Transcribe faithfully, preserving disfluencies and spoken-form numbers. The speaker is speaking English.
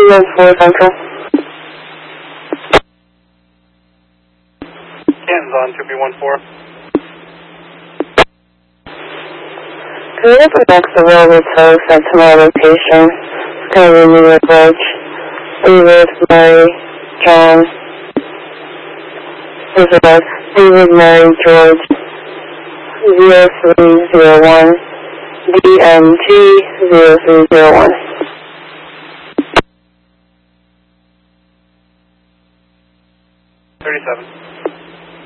two one four Central. Canton's on two B one four. Can we have the next available tow sent to my location? It's going to be New York Ridge. David, Mary, John, Elizabeth, David, Mary, George, zero three zero one, D M T zero three zero one. thirty-seven.